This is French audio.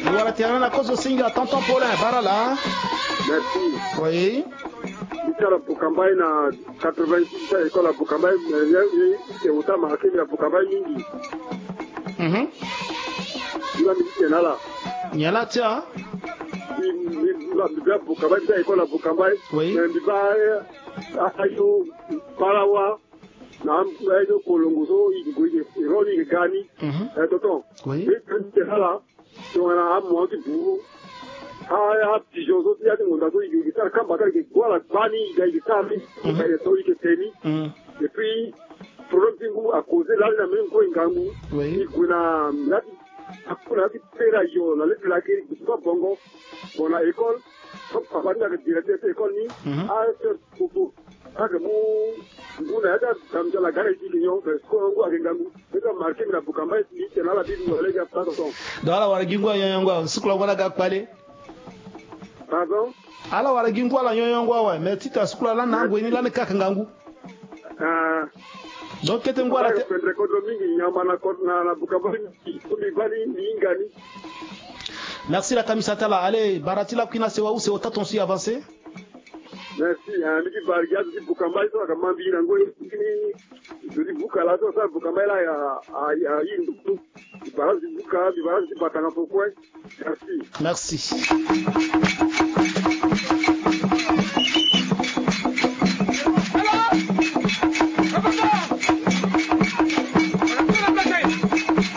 Voilà, terrain la cause au signe à tonton Paulin, Barala. Merci. Oui. Bichara Bukambai na 86 école à Bukambai, c'est autant marqué la Bukambai mingi. Il a mis là. Nyala tia. Il a Bukambai, c'est école à Bukambai. Oui. Il va ayo Parawa. Na mwayo kolongozo ironi gani. Tonton. Oui. C'est là. Donc on a un mois de boulot. Ah, pigeons il y a des mondes qui sont comme bagarre qui voilà bani il y a des tamis il y a des toits qui tennis et puis problème à causer là la même quoi ingangu oui kuna hakuna kitera yo na le la qui soit bongo on a école comme papa na directeur école ni ah c'est beaucoup ah que mu na da dans la gare qui ñoo que ko ngo akingangu c'est comme marqué na bukamba ni c'est là la vie de les gars pas donc dans la wala gingwa yongo sikula wala ga pale. Pardon? Ala wala gingwa la nyongo wa mais tita sikula la nangu ni la ne kaka ngangu. Donc kete ngwala te. Merci la camisatala. Allez, baratila kina sewa ou c'est au taton si avancé. Merci. Niki barga di Bukambai to kama mbira ngoi ni bukala to sa Bukambai la ya yindu. Barazi buka, barazi batanga pokwe. Merci. Merci.